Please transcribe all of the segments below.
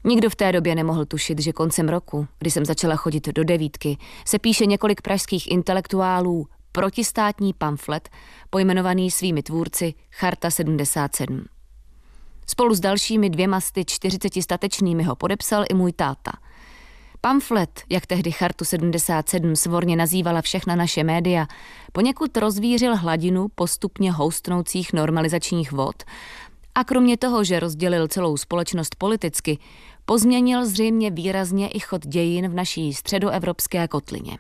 Nikdo v té době nemohl tušit, že koncem roku, kdy jsem začala chodit do devítky, se píše několik pražských intelektuálů protistátní pamflet, pojmenovaný svými tvůrci Charta 77. Spolu s dalšími 240 statečnými ho podepsal i můj táta. Pamflet, jak tehdy Chartu 77 svorně nazývala všechna naše média, poněkud rozvířil hladinu postupně houstnoucích normalizačních vod a kromě toho, že rozdělil celou společnost politicky, pozměnil zřejmě výrazně i chod dějin v naší středoevropské kotlině.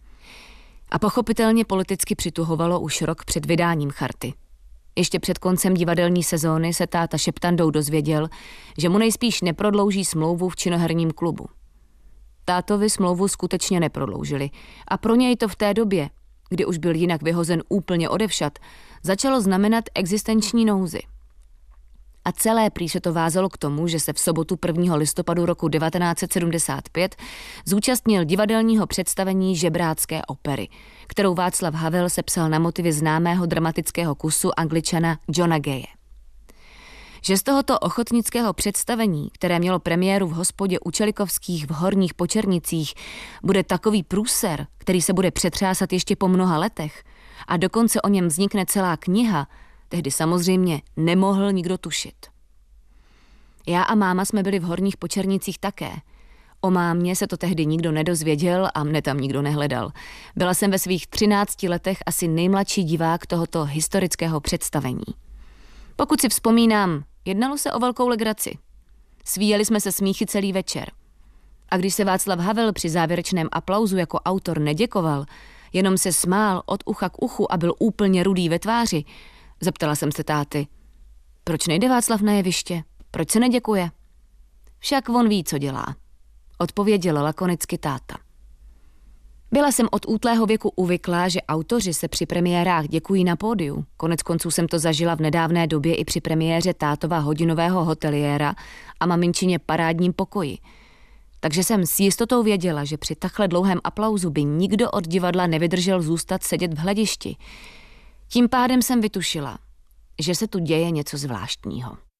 A pochopitelně politicky přituhovalo už rok před vydáním charty. Ještě před koncem divadelní sezóny se táta šeptandou dozvěděl, že mu nejspíš neprodlouží smlouvu v činoherním klubu. Tátovi smlouvu skutečně neprodloužili a pro něj to v té době, kdy už byl jinak vyhozen úplně odevšad, začalo znamenat existenční nouzi. A celé prý se to vázalo k tomu, že se v sobotu 1. listopadu roku 1975 zúčastnil divadelního představení Žebrácké opery, kterou Václav Havel sepsal na motivy známého dramatického kusu Angličana Johna Gaye. Že z tohoto ochotnického představení, které mělo premiéru v hospodě u Čelikovských v Horních Počernicích, bude takový průser, který se bude přetřásat ještě po mnoha letech a dokonce o něm vznikne celá kniha, tehdy samozřejmě nemohl nikdo tušit. Já a máma jsme byli v Horních Počernicích také. O mámě se to tehdy nikdo nedozvěděl a mne tam nikdo nehledal. Byla jsem ve svých 13 letech asi nejmladší divák tohoto historického představení. Pokud si vzpomínám, jednalo se o velkou legraci. Svíjeli jsme se smíchy celý večer. A když se Václav Havel při závěrečném aplauzu jako autor neděkoval, jenom se smál od ucha k uchu a byl úplně rudý ve tváři, zeptala jsem se táty, proč nejde Václav na jeviště? Proč se neděkuje? Však on ví, co dělá, odpověděl lakonicky táta. Byla jsem od útlého věku uvyklá, že autoři se při premiérách děkují na pódiu. Konec konců jsem to zažila v nedávné době i při premiéře tátova Hodinového hoteliéra a maminčině Parádním pokoji. Takže jsem s jistotou věděla, že při takhle dlouhém aplauzu by nikdo od divadla nevydržel zůstat sedět v hledišti. Tím pádem jsem vytušila, že se tu děje něco zvláštního.